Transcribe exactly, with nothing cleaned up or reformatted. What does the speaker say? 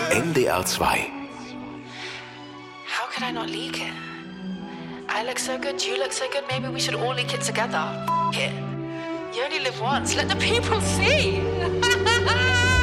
N D R zwei. How could I not leak it? I look so good, you look so good, maybe we should all leak it together. F it. You only live once, let the people see.